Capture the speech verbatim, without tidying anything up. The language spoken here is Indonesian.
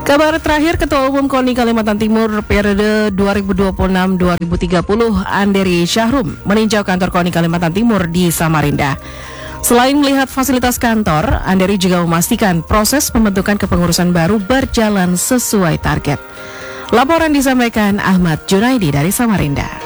Kabar terakhir, Ketua Umum KONI Kalimantan Timur periode dua ribu dua puluh enam sampai dua ribu tiga puluh Anderi Syahrum meninjau kantor KONI Kalimantan Timur di Samarinda. Selain melihat fasilitas kantor, Anderi juga memastikan proses pembentukan kepengurusan baru berjalan sesuai target. Laporan disampaikan Ahmad Junaidi dari Samarinda.